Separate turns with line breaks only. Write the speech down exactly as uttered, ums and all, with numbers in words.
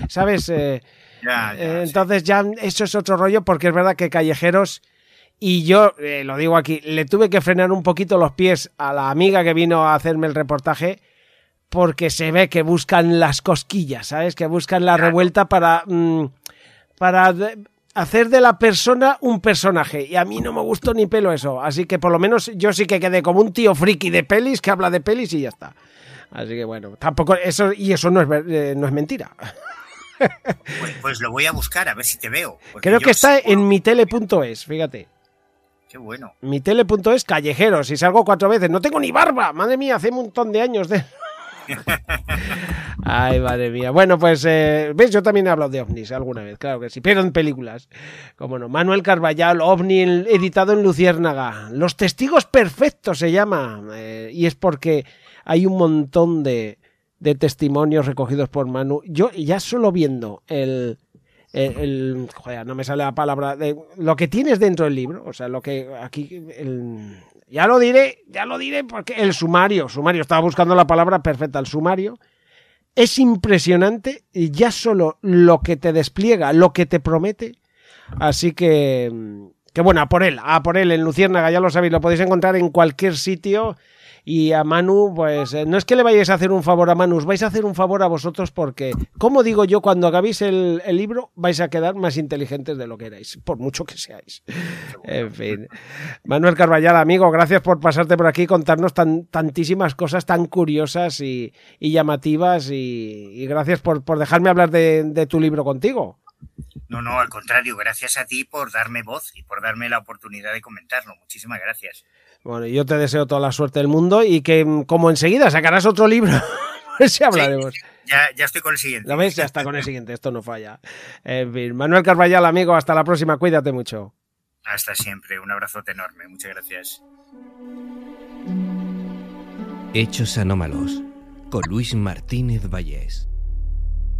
¿sabes? Eh,
ya, ya,
eh, entonces ya eso es otro rollo, porque es verdad que Callejeros, y yo eh, lo digo aquí, le tuve que frenar un poquito los pies a la amiga que vino a hacerme el reportaje, porque se ve que buscan las cosquillas, ¿sabes? Que buscan la
claro.
revuelta para, mmm, para hacer de la persona un personaje. Y a mí no me gustó ni pelo eso. Así que por lo menos yo sí que quedé como un tío friki de pelis que habla de pelis y ya está. Así que bueno, tampoco eso, y eso no es, eh, no es mentira.
Pues, pues lo voy a buscar a ver si te veo.
Creo que está
seguro...
en mitele punto es, fíjate.
Qué bueno.
mitele punto es Callejeros, y salgo cuatro veces. No tengo ni barba, madre mía, hace un montón de años de... Ay, madre mía. Bueno, pues, eh, ¿ves? Yo también he hablado de ovnis alguna vez, claro que sí, pero en películas. Cómo no. Manuel Carballal, OVNI, editado en Luciérnaga. Los testigos perfectos se llama. Eh, y es porque hay un montón de, de testimonios recogidos por Manu. Yo ya solo viendo el... El, el, joder, no me sale la palabra, de lo que tienes dentro del libro, o sea, lo que aquí, el, ya lo diré, ya lo diré, porque el sumario, sumario, estaba buscando la palabra perfecta, el sumario, es impresionante, y ya solo lo que te despliega, lo que te promete, así que, que bueno, a por él, a por él en Luciérnaga, ya lo sabéis, lo podéis encontrar en cualquier sitio. Y a Manu, pues no es que le vayáis a hacer un favor a Manu, os vais a hacer un favor a vosotros porque, como digo yo, cuando acabéis el, el libro vais a quedar más inteligentes de lo que erais, por mucho que seáis. En fin. Manuel Carballal, amigo, gracias por pasarte por aquí y contarnos tan, tantísimas cosas tan curiosas y, y llamativas y, y gracias por, por dejarme hablar de, de tu libro contigo.
No, no, al contrario, gracias a ti por darme voz y por darme la oportunidad de comentarlo. Muchísimas gracias.
Bueno, yo te deseo toda la suerte del mundo y que como enseguida sacarás otro libro, pues ya hablaremos.
Sí, ya, ya estoy con el siguiente.
¿Lo ves? Ya está con el siguiente, esto no falla. En fin, Manuel Carballal, amigo, hasta la próxima, cuídate mucho.
Hasta siempre, un abrazote enorme, muchas gracias.
Hechos Anómalos, con Luis Martínez Vallés.